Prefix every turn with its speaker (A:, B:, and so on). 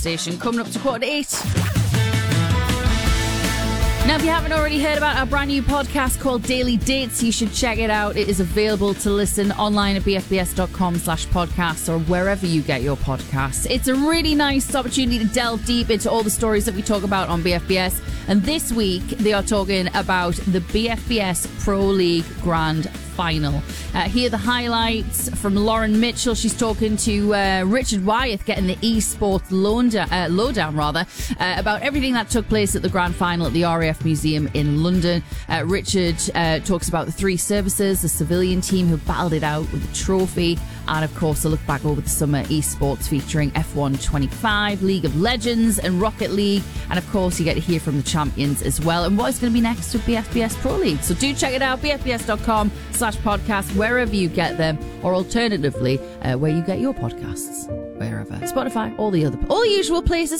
A: station. Coming up to 7:45. Now, if you haven't already heard about our brand new podcast called Daily Dates, you should check it out. It is available to listen online at bfbs.com/podcasts or wherever you get your podcasts. It's a really nice opportunity to delve deep into all the stories that we talk about on BFBS. And this week, they are talking about the BFBS Pro League Grand Final. Here are the highlights from Lauren Mitchell. She's talking to Richard Wyeth, getting the esports lowdown about everything that took place at the Grand Final at the RAF Museum in London. Richard talks about the three services, the civilian team who battled it out with a trophy, and of course a look back over the summer esports featuring F1 25, League of Legends and Rocket League, and of course you get to hear from the champions as well and what is going to be next with BFBS Pro League. So do check it out, bfbs.com/podcast, wherever you get them, or alternatively where you get your podcasts, wherever. Spotify, all the usual places.